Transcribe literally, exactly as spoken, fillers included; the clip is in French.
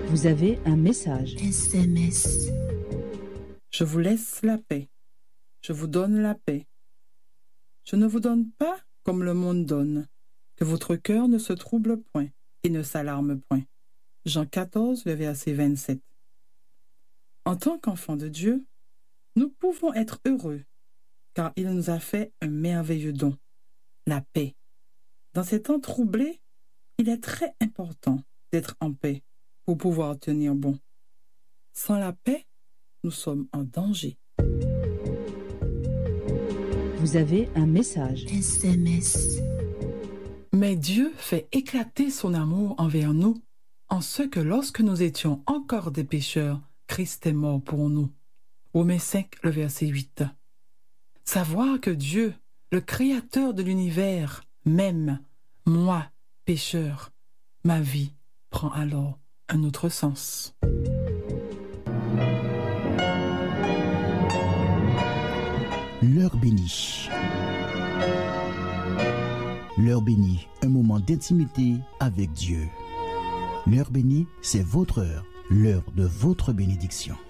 Vous avez un message. S M S. Je vous laisse la paix. Je vous donne la paix. Je ne vous donne pas comme le monde donne. Que votre cœur ne se trouble point et ne s'alarme point. Jean quatorze, le verset vingt-sept. En tant qu'enfants de Dieu, nous pouvons être heureux, car il nous a fait un merveilleux don, la paix. Dans ces temps troublés, il est très important d'être en paix pour pouvoir tenir bon. Sans la paix, nous sommes en danger. Vous avez un message. S M S. Mais Dieu fait éclater son amour envers nous, en ce que lorsque nous étions encore des pécheurs, Christ est mort pour nous. Romains cinq, le verset huit. Savoir que Dieu, le Créateur de l'univers, m'aime, moi, pécheur, ma vie prend alors un autre sens. L'heure bénie. L'heure bénie, un moment d'intimité avec Dieu. L'heure bénie, c'est votre heure, l'heure de votre bénédiction.